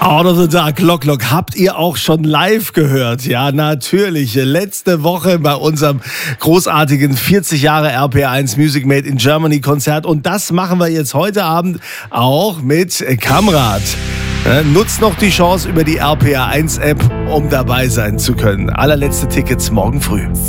Out of the Dark, Lock Lock, habt ihr auch schon live gehört? Ja, natürlich. Letzte Woche bei unserem großartigen 40 Jahre RPR1 Music Made in Germany Konzert. Und das machen wir jetzt heute Abend auch mit Kamrat. Nutzt noch die Chance über die RPR1 App, um dabei sein zu können. Allerletzte Tickets morgen früh.